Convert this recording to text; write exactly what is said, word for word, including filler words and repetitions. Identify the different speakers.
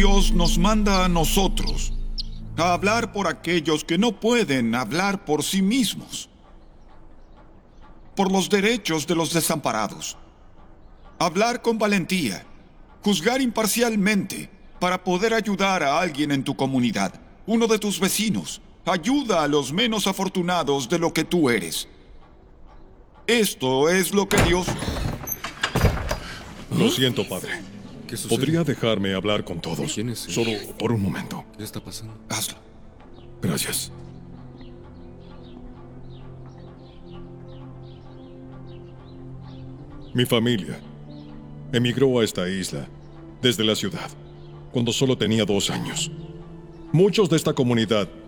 Speaker 1: Dios nos manda a nosotros a hablar por aquellos que no pueden hablar por sí mismos, por los derechos de los desamparados. Hablar con valentía, juzgar imparcialmente para poder ayudar a alguien en tu comunidad, uno de tus vecinos. Ayuda a los menos afortunados de lo que tú eres. Esto es lo que Dios...
Speaker 2: Lo siento, padre.
Speaker 3: ¿Qué sucede?
Speaker 2: ¿Podría dejarme hablar con todos?
Speaker 3: ¿Quién es él?
Speaker 2: Solo por un momento.
Speaker 3: ¿Qué está pasando?
Speaker 1: Hazlo.
Speaker 2: Gracias. Mi familia emigró a esta isla desde la ciudad cuando solo tenía dos años. Muchos de esta comunidad